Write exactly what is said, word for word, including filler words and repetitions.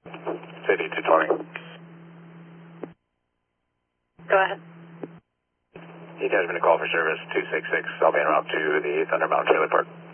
City two twenty. Go ahead. He has been a call for service two six six. I'll be en route to the Thunder Mountain Trailer Park.